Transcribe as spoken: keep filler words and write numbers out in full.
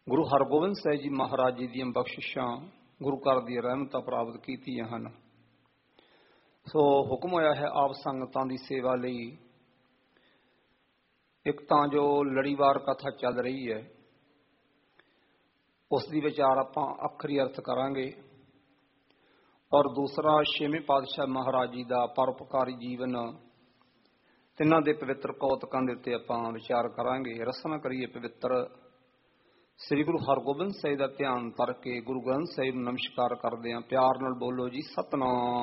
ਗੁਰੂ ਹਰਗੋਬਿੰਦ ਸਾਹਿਬ ਜੀ ਮਹਾਰਾਜ ਜੀ ਦੀਆਂ ਬਖਸ਼ਿਸ਼ਾਂ, ਗੁਰੂ ਘਰ ਦੀਆਂ ਰਹਿਮਤਾਂ ਪ੍ਰਾਪਤ ਕੀਤੀਆਂ ਹਨ। ਸੋ ਹੁਕਮ ਹੋਇਆ ਹੈ ਆਪ ਸੰਗਤਾਂ ਦੀ ਸੇਵਾ ਲਈ। ਇੱਕ ਤਾਂ ਜੋ ਲੜੀਵਾਰ ਕਥਾ ਚੱਲ ਰਹੀ ਹੈ ਉਸ ਦੀ ਵਿਚਾਰ ਆਪਾਂ ਅੱਖਰੀ ਅਰਥ ਕਰਾਂਗੇ, ਔਰ ਦੂਸਰਾ ਛੇਵੇਂ ਪਾਤਸ਼ਾਹ ਮਹਾਰਾਜ ਜੀ ਦਾ ਪਰਉਪਕਾਰੀ ਜੀਵਨ, ਤਿੰਨਾਂ ਦੇ ਪਵਿੱਤਰ ਕੌਤਕਾਂ ਦੇ ਉੱਤੇ ਆਪਾਂ ਵਿਚਾਰ ਕਰਾਂਗੇ। ਰਸਨਾ ਕਰੀਏ ਪਵਿੱਤਰ ਸ੍ਰੀ ਗੁਰੂ ਹਰਗੋਬਿੰਦ ਸਾਹਿਬ ਦਾ ਧਿਆਨ ਧਰ ਕੇ ਗੁਰੂ ਗ੍ਰੰਥ ਸਾਹਿਬ ਨੂੰ ਨਮਸਕਾਰ ਕਰਦੇ ਹਾਂ। ਪਿਆਰ ਨਾਲ ਬੋਲੋ ਜੀ ਸਤਿਨਾਮ